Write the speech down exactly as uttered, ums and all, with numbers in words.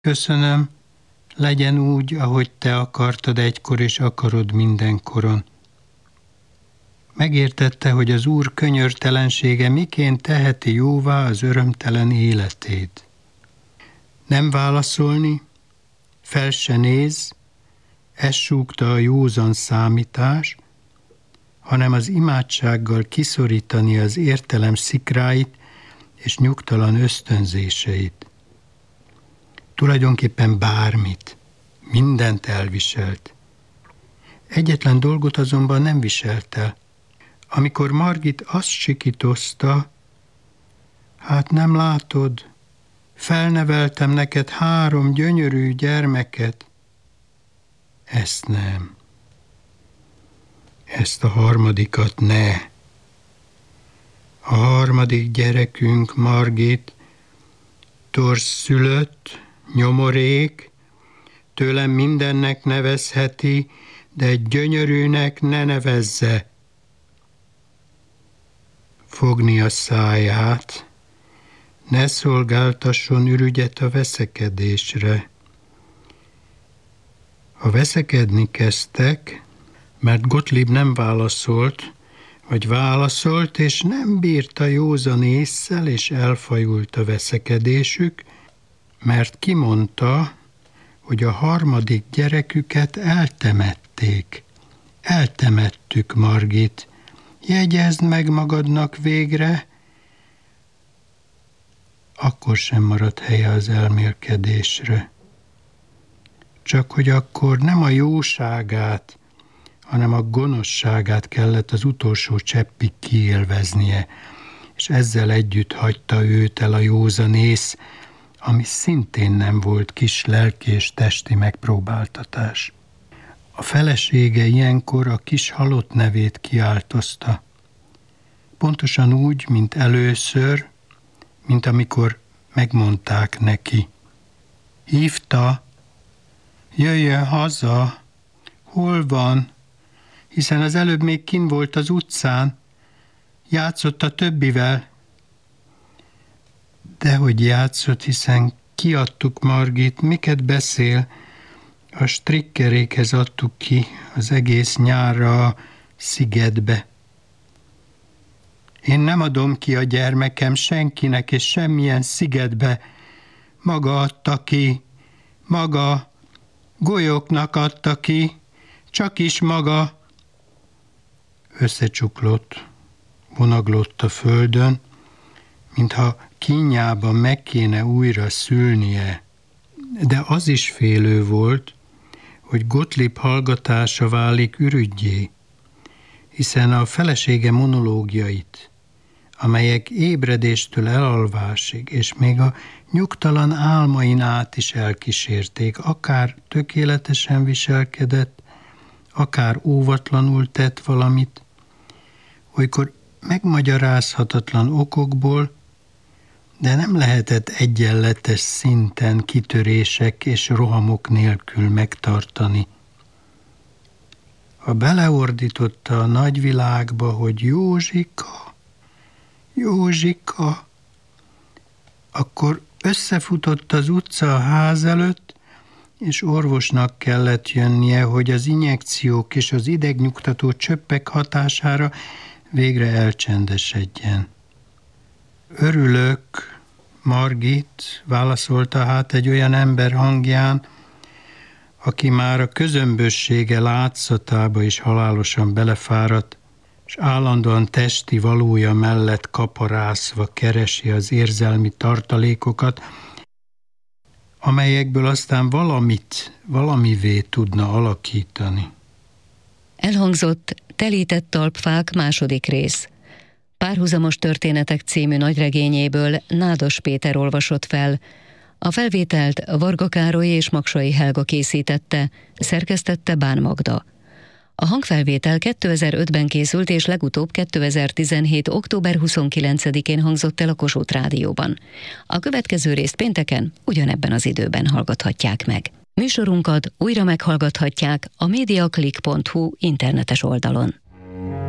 Köszönöm, legyen úgy, ahogy te akartad egykor és akarod mindenkoron. Megértette, hogy az Úr könyörtelensége miként teheti jóvá az örömtelen életét. Nem válaszolni, fel se néz, ezt súgta a józan számítás, hanem az imádsággal kiszorítani az értelem szikráit és nyugtalan ösztönzéseit. Tulajdonképpen bármit, mindent elviselt. Egyetlen dolgot azonban nem viselt el. Amikor Margit azt sikítozta, hát nem látod, felneveltem neked három gyönyörű gyermeket. Ezt nem. Ezt a harmadikat ne. A harmadik gyerekünk, Margit, torszszülött, nyomorék, tőlem mindennek nevezheti, de egy gyönyörűnek ne nevezze. Fogni a száját, ne szolgáltasson ürügyet a veszekedésre. Ha veszekedni kezdtek, mert Gottlieb nem válaszolt, vagy válaszolt, és nem bírta józan ésszel, és elfajult a veszekedésük, mert kimondta, hogy a harmadik gyereküket eltemették. Eltemettük, Margit. Jegyezd meg magadnak végre. Akkor sem maradt helye az elmélkedésre. Csak hogy akkor nem a jóságát, hanem a gonoszságát kellett az utolsó cseppig kiélveznie, és ezzel együtt hagyta őt el a józanész, ami szintén nem volt kis lelki és testi megpróbáltatás. A felesége ilyenkor a kis halott nevét kiáltozta. Pontosan úgy, mint először, mint amikor megmondták neki. Hívta, jöjjön haza, hol van? Hiszen az előbb még kinn volt az utcán, játszott a többivel. Dehogy játszott, hiszen kiadtuk, Margit, miket beszél? A strikkerékhez adtuk ki az egész nyárra a szigetbe. Én nem adom ki a gyermekem senkinek és semmilyen szigetbe. Maga adta ki, maga, golyóknak adta ki, csak is maga. Összecsuklott, vonaglott a földön, mintha kínjában meg kéne újra szülnie. De az is félő volt, hogy Gottlieb hallgatása válik ürüggyé, hiszen a felesége monológiait, amelyek ébredéstől elalvásig, és még a nyugtalan álmain át is elkísérték, akár tökéletesen viselkedett, akár óvatlanul tett valamit, olykor megmagyarázhatatlan okokból, de nem lehetett egyenletes szinten kitörések és rohamok nélkül megtartani. Ha beleordította a nagyvilágba, hogy Józsika, Józsika, akkor összefutott az utca a ház előtt, és orvosnak kellett jönnie, hogy az injekciók és az idegnyugtató csöppek hatására végre elcsendesedjen. Örülök, Margit, válaszolta hát egy olyan ember hangján, aki már a közömbössége látszatába is halálosan belefáradt, és állandóan testi valója mellett kaparászva keresi az érzelmi tartalékokat, amelyekből aztán valamit, valamivé tudna alakítani. Elhangzott Telített talpfák második rész. Párhuzamos történetek című nagyregényéből Nádas Péter olvasott fel. A felvételt Varga Károly és Magsai Helga készítette, szerkesztette Bán Magda. A hangfelvétel kétezer-ötben készült, és legutóbb kétezer-tizenhét. október huszonkilencedikén hangzott el a Kossuth Rádióban. A következő részt pénteken ugyanebben az időben hallgathatják meg. Műsorunkat újra meghallgathatják a mediaclick pont hu internetes oldalon.